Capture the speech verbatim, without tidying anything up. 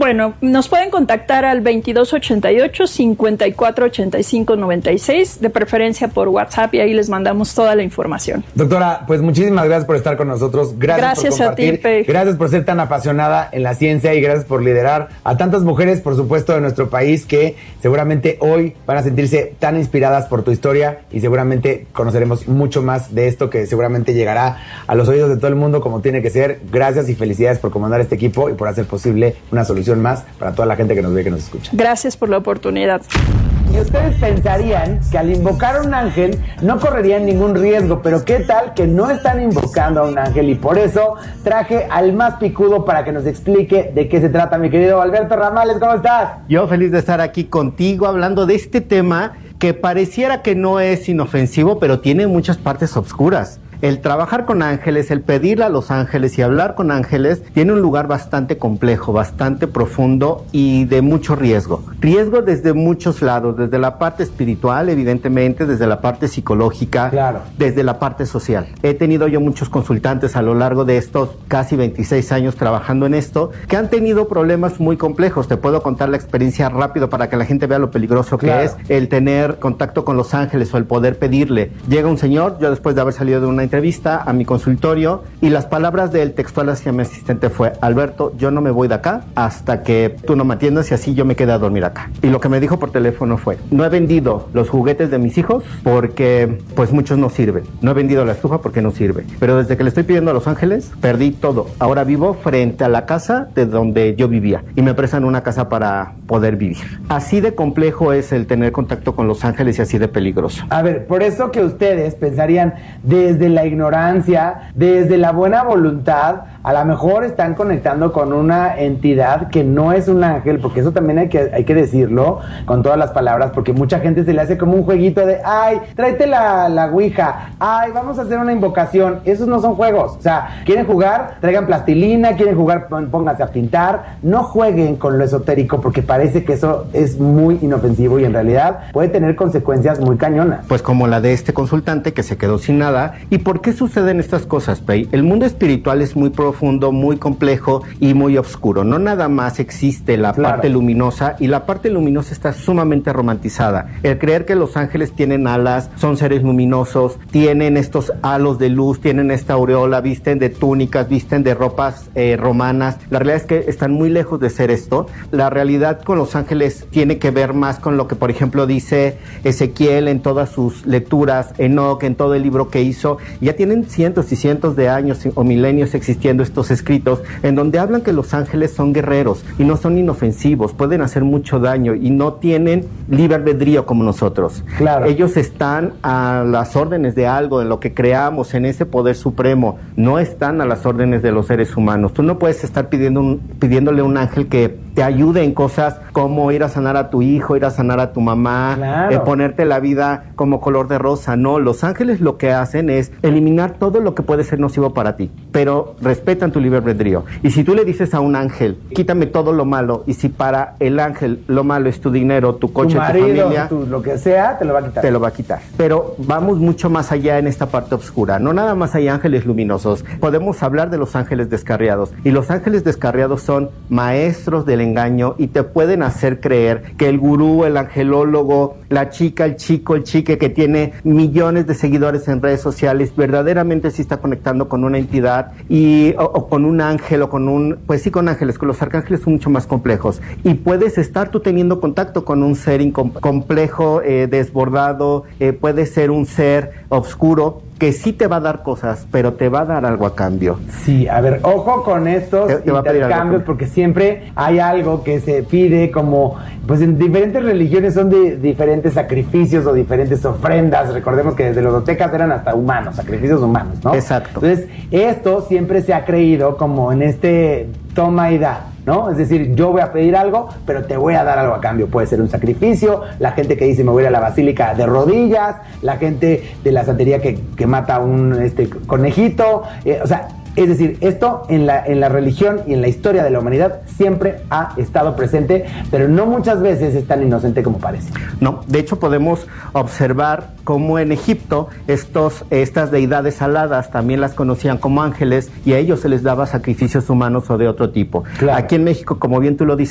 Bueno, nos pueden contactar al veintidós ochenta y ocho, cincuenta y cuatro ochenta y cinco noventa y seis, de preferencia por WhatsApp, y ahí les mandamos toda la información. Doctora, pues muchísimas gracias por estar con nosotros. Gracias, gracias por compartir. a ti, Pei. Gracias por ser tan apasionada en la ciencia y gracias por liderar a tantas mujeres, por supuesto, de nuestro país que seguramente hoy van a sentirse tan inspiradas por tu historia y seguramente conoceremos mucho más de esto que seguramente llegará a los oídos de todo el mundo como tiene que ser. Gracias y felicidades por comandar este equipo y por hacer posible una solución más para toda la gente que nos ve y que nos escucha. Gracias por la oportunidad. Y ustedes pensarían que al invocar a un ángel no correrían ningún riesgo, pero ¿qué tal que no están invocando a un ángel? Y por eso traje al más picudo para que nos explique de qué se trata, mi querido Alberto Ramales. ¿Cómo estás? Yo feliz de estar aquí contigo hablando de este tema que pareciera que no es inofensivo, pero tiene muchas partes oscuras. El trabajar con ángeles, el pedirle a los ángeles y hablar con ángeles tiene un lugar bastante complejo, bastante profundo y de mucho riesgo. Riesgo desde muchos lados, desde la parte espiritual, evidentemente, desde la parte psicológica, claro, desde la parte social. He tenido yo muchos consultantes a lo largo de estos casi veintiséis años trabajando en esto, que han tenido problemas muy complejos. Te puedo contar la experiencia rápido para que la gente vea lo peligroso que claro. es el tener contacto con los ángeles o el poder pedirle. Llega un señor, yo después de haber salido de una entrevista a mi consultorio y las palabras del textual hacia mi asistente fue: Alberto, yo no me voy de acá hasta que tú no me atiendas y así yo me quedé a dormir acá. Y lo que me dijo por teléfono fue: no he vendido los juguetes de mis hijos porque pues muchos no sirven, no he vendido la estufa porque no sirve, pero desde que le estoy pidiendo a los ángeles perdí todo. Ahora vivo frente a la casa de donde yo vivía y me prestan una casa para poder vivir. Así de complejo es el tener contacto con los ángeles y así de peligroso. A ver, por eso que ustedes pensarían desde la ignorancia, desde la buena voluntad, a lo mejor están conectando con una entidad que no es un ángel, porque eso también hay que, hay que decirlo con todas las palabras, porque mucha gente se le hace como un jueguito de ay, tráete la, la ouija, ay, vamos a hacer una invocación. Esos no son juegos. O sea, quieren jugar, traigan plastilina, quieren jugar, pónganse a pintar, no jueguen con lo esotérico porque parece que eso es muy inofensivo y en realidad puede tener consecuencias muy cañonas. Pues como la de este consultante que se quedó sin nada. ¿Y por qué suceden estas cosas, Pei? El mundo espiritual es muy profundo, muy complejo y muy oscuro. No nada más existe la claro. parte luminosa, y la parte luminosa está sumamente romantizada. El creer que los ángeles tienen alas, son seres luminosos, tienen estos halos de luz, tienen esta aureola, visten de túnicas, visten de ropas eh, romanas. La realidad es que están muy lejos de ser esto. La realidad con los ángeles tiene que ver más con lo que, por ejemplo, dice Ezequiel en todas sus lecturas, Enoc en todo el libro que hizo. Ya tienen cientos y cientos de años o milenios existiendo estos escritos en donde hablan que los ángeles son guerreros y no son inofensivos, pueden hacer mucho daño y no tienen libre albedrío como nosotros. Claro. Ellos están a las órdenes de algo, en lo que creamos, en ese poder supremo. No están a las órdenes de los seres humanos. Tú no puedes estar pidiendo un, pidiéndole a un ángel que te ayude en cosas como ir a sanar a tu hijo, ir a sanar a tu mamá, claro. eh, ponerte la vida como color de rosa. No, los ángeles lo que hacen es eliminar todo lo que puede ser nocivo para ti, pero respetan tu libre albedrío. Y si tú le dices a un ángel, quítame todo lo malo, y si para el ángel lo malo es tu dinero, tu coche, tu, marido, tu familia, tu, lo que sea, te lo va a quitar. Te lo va a quitar. Pero vamos mucho más allá en esta parte oscura. No nada más hay ángeles luminosos. Podemos hablar de los ángeles descarriados. Y los ángeles descarriados son maestros del engaño y te pueden hacer creer que el gurú, el angelólogo, la chica, el chico, el chique que tiene millones de seguidores en redes sociales, verdaderamente sí está conectando con una entidad y, o, o con un ángel o con un, pues sí con ángeles, con los arcángeles son mucho más complejos. Y puedes estar tú teniendo contacto con un ser incom- complejo, eh, desbordado, eh, puede ser un ser oscuro que sí te va a dar cosas, pero te va a dar algo a cambio. Sí, a ver, ojo con estos te, te intercambios, porque siempre hay algo que se pide como, pues en diferentes religiones son de diferentes sacrificios o diferentes ofrendas. Recordemos que desde los aztecas eran hasta humanos, sacrificios humanos, ¿no? Exacto. Entonces, esto siempre se ha creído como en este toma y da, ¿no? Es decir, yo voy a pedir algo, pero te voy a dar algo a cambio. Puede ser un sacrificio, la gente que dice me voy a ir a la basílica de rodillas, la gente de la santería que, que mata a un este, conejito, eh, o sea, es decir, esto en la, en la religión y en la historia de la humanidad siempre ha estado presente, pero no muchas veces es tan inocente como parece. No, de hecho podemos observar cómo en Egipto estos, estas deidades aladas también las conocían como ángeles y a ellos se les daba sacrificios humanos o de otro tipo. Claro. Aquí en México, como bien tú lo dices,